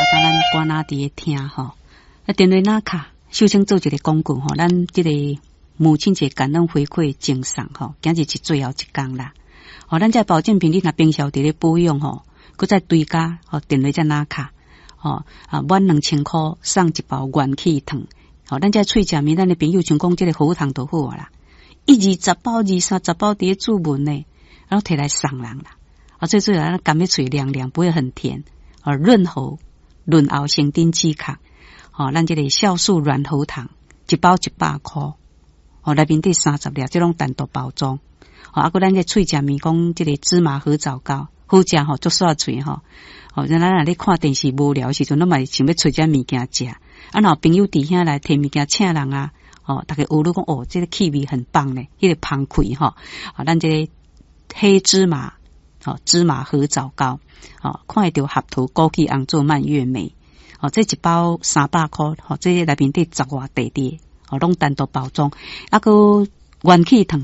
甲咱关仔伫咧听吼。电话那卡首先做一个广告吼，咱这个母亲节感恩回馈赠送吼，今日是最后一天啦。咱这保健品你若平常伫咧保养吼，佮再追加电话这那卡满2000块送一包元气糖。咱这喙食面，咱的朋友像讲这个喉糖就好啦，20包、30包伫咧注文呢，然后摕来送人啦。最主要咱甘咩嘴凉凉，不会很甜。润喉生丁止咳。咱这个酵素软喉糖一包100块。内面底30粒，这种单独包装。佮咱这喙食面讲这个芝麻合枣糕，好食吼，足煞嘴吼。咱若咧看电视无聊时阵，咱嘛想要找只物件食。若朋友伫遐来摕物件请人啊，大家学了讲这个气味很棒呢，迄个芳气吼。咱这个黑芝麻。芝麻合枣糕，看会到合桃枸杞红做蔓越莓，这一包300块，这内面底10外地，拢单独包装，个元气糖。